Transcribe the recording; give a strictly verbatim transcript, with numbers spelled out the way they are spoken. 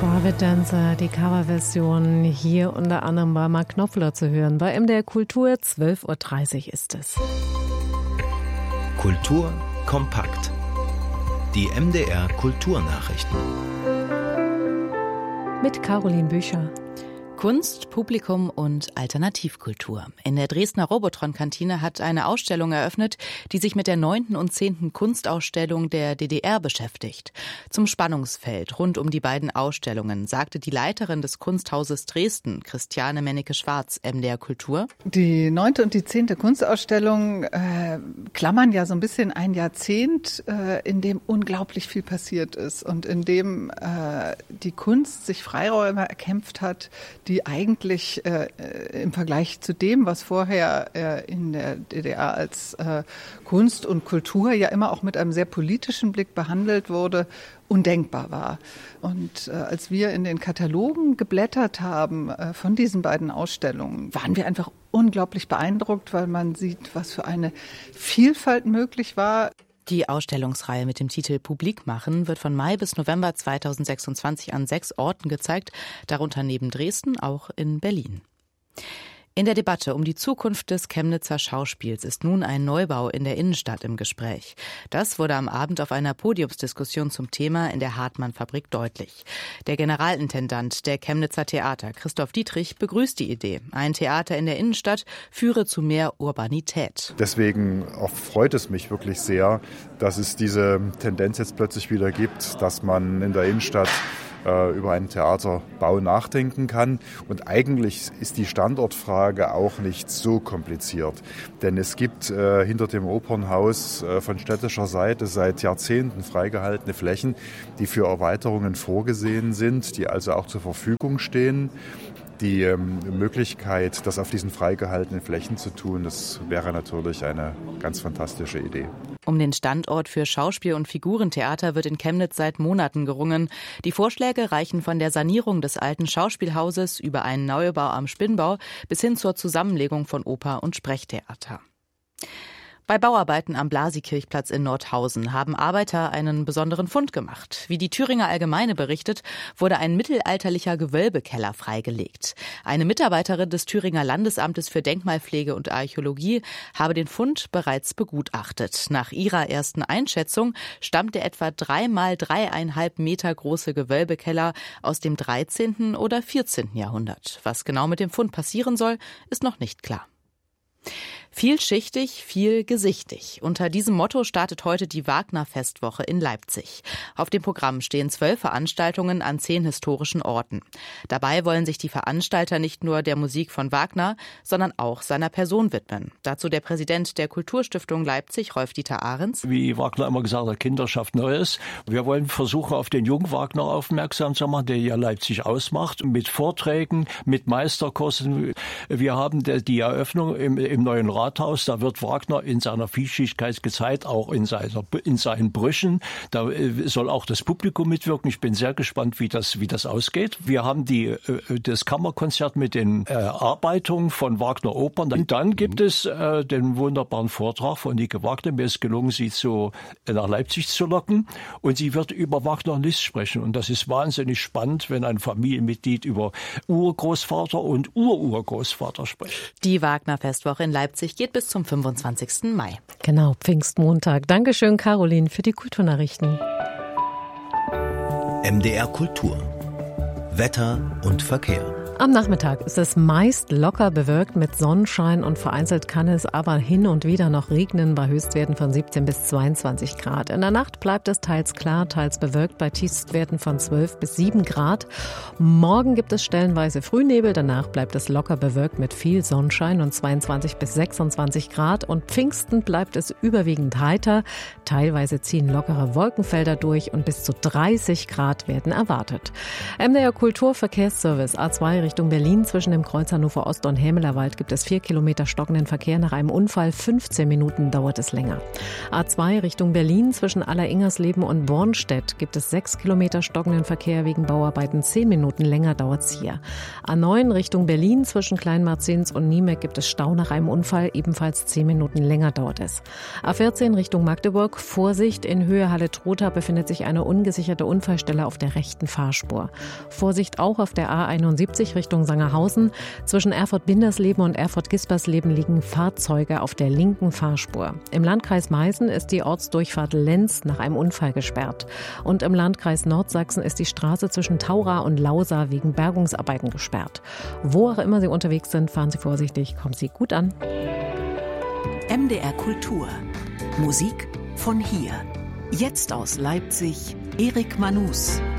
Private Dancer, die Coverversion hier unter anderem bei Mark Knopfler zu hören. Bei M D R Kultur, zwölf Uhr dreißig ist es. Kultur kompakt. Die M D R Kulturnachrichten. Mit Caroline Bücher. Kunst, Publikum und Alternativkultur. In der Dresdner Robotron-Kantine hat eine Ausstellung eröffnet, die sich mit der neunten und zehnten Kunstausstellung der D D R beschäftigt. Zum Spannungsfeld rund um die beiden Ausstellungen sagte die Leiterin des Kunsthauses Dresden, Christiane Mennecke-Schwarz, M D R Kultur. Die neunte und die zehnte Kunstausstellung äh, klammern ja so ein bisschen ein Jahrzehnt, äh, in dem unglaublich viel passiert ist und in dem äh, die Kunst sich Freiräume erkämpft hat, die die eigentlich äh, im Vergleich zu dem, was vorher äh, in der D D R als äh, Kunst und Kultur ja immer auch mit einem sehr politischen Blick behandelt wurde, undenkbar war. Und äh, als wir in den Katalogen geblättert haben äh, von diesen beiden Ausstellungen, waren wir einfach unglaublich beeindruckt, weil man sieht, was für eine Vielfalt möglich war. Die Ausstellungsreihe mit dem Titel Publik machen wird von Mai bis November zweitausendsechsundzwanzig an sechs Orten gezeigt, darunter neben Dresden auch in Berlin. In der Debatte um die Zukunft des Chemnitzer Schauspiels ist nun ein Neubau in der Innenstadt im Gespräch. Das wurde am Abend auf einer Podiumsdiskussion zum Thema in der Hartmann-Fabrik deutlich. Der Generalintendant der Chemnitzer Theater, Christoph Dietrich, begrüßt die Idee. Ein Theater in der Innenstadt führe zu mehr Urbanität. Deswegen freut es mich wirklich sehr, dass es diese Tendenz jetzt plötzlich wieder gibt, dass man in der Innenstadt über einen Theaterbau nachdenken kann. Und eigentlich ist die Standortfrage auch nicht so kompliziert. Denn es gibt äh, hinter dem Opernhaus äh, von städtischer Seite seit Jahrzehnten freigehaltene Flächen, die für Erweiterungen vorgesehen sind, die also auch zur Verfügung stehen. Die ähm, Möglichkeit, das auf diesen freigehaltenen Flächen zu tun, das wäre natürlich eine ganz fantastische Idee. Um den Standort für Schauspiel- und Figurentheater wird in Chemnitz seit Monaten gerungen. Die Vorschläge reichen von der Sanierung des alten Schauspielhauses über einen Neubau am Spinnbau bis hin zur Zusammenlegung von Oper- und Sprechtheater. Bei Bauarbeiten am Blasikirchplatz in Nordhausen haben Arbeiter einen besonderen Fund gemacht. Wie die Thüringer Allgemeine berichtet, wurde ein mittelalterlicher Gewölbekeller freigelegt. Eine Mitarbeiterin des Thüringer Landesamtes für Denkmalpflege und Archäologie habe den Fund bereits begutachtet. Nach ihrer ersten Einschätzung stammt der etwa drei mal dreieinhalb Meter große Gewölbekeller aus dem dreizehnten oder vierzehnten Jahrhundert. Was genau mit dem Fund passieren soll, ist noch nicht klar. Vielschichtig, viel gesichtig. Unter diesem Motto startet heute die Wagner-Festwoche in Leipzig. Auf dem Programm stehen zwölf Veranstaltungen an zehn historischen Orten. Dabei wollen sich die Veranstalter nicht nur der Musik von Wagner, sondern auch seiner Person widmen. Dazu der Präsident der Kulturstiftung Leipzig, Rolf-Dieter Ahrens. Wie Wagner immer gesagt hat, Kinder schafft Neues. Wir wollen versuchen, auf den jungen Wagner aufmerksam zu machen, der ja Leipzig ausmacht, mit Vorträgen, mit Meisterkursen. Wir haben die Eröffnung im, im neuen Rathaus, da wird Wagner in seiner Vielschichtigkeit gezeigt, auch in, seiner, in seinen Brüchen. Da soll auch das Publikum mitwirken. Ich bin sehr gespannt, wie das, wie das ausgeht. Wir haben die, das Kammerkonzert mit den Erarbeitungen von Wagner Opern. Und dann gibt es äh, den wunderbaren Vortrag von Nike Wagner. Mir ist gelungen, sie zu, nach Leipzig zu locken. Und sie wird über Wagner und Liszt sprechen. Und das ist wahnsinnig spannend, wenn ein Familienmitglied über Urgroßvater und Ururgroßvater spricht. Die Wagner-Festwoche in Leipzig geht bis zum fünfundzwanzigsten Mai. Genau, Pfingstmontag. Dankeschön, Caroline, für die Kulturnachrichten. M D R Kultur. Wetter und Verkehr. Am Nachmittag ist es meist locker bewölkt mit Sonnenschein und vereinzelt kann es aber hin und wieder noch regnen bei Höchstwerten von siebzehn bis zweiundzwanzig Grad. In der Nacht bleibt es teils klar, teils bewölkt bei Tiefstwerten von zwölf bis sieben Grad. Morgen gibt es stellenweise Frühnebel, danach bleibt es locker bewölkt mit viel Sonnenschein und zweiundzwanzig bis sechsundzwanzig Grad. Und Pfingsten bleibt es überwiegend heiter. Teilweise ziehen lockere Wolkenfelder durch und bis zu dreißig Grad werden erwartet. M D R Kulturverkehrsservice A zwei Richtung Berlin zwischen dem Kreuz Hannover Ost und Hämelerwald gibt es vier Kilometer stockenden Verkehr nach einem Unfall. fünfzehn Minuten dauert es länger. A zwei Richtung Berlin zwischen Alleringersleben und Bornstedt gibt es sechs Kilometer stockenden Verkehr wegen Bauarbeiten. zehn Minuten länger dauert es hier. A neun Richtung Berlin zwischen Kleinmarzens und Niemek gibt es Stau nach einem Unfall. Ebenfalls zehn Minuten länger dauert es. A vierzehn Richtung Magdeburg. Vorsicht, in Höhe Halle-Trotha befindet sich eine ungesicherte Unfallstelle auf der rechten Fahrspur. Vorsicht auch auf der A einundsiebzig Richtung Sangerhausen. Zwischen Erfurt-Bindersleben und Erfurt-Gispersleben liegen Fahrzeuge auf der linken Fahrspur. Im Landkreis Meißen ist die Ortsdurchfahrt Lenz nach einem Unfall gesperrt. Und im Landkreis Nordsachsen ist die Straße zwischen Taura und Lausa wegen Bergungsarbeiten gesperrt. Wo auch immer Sie unterwegs sind, fahren Sie vorsichtig, kommen Sie gut an. M D R Kultur. Musik von hier. Jetzt aus Leipzig, Erik Manus.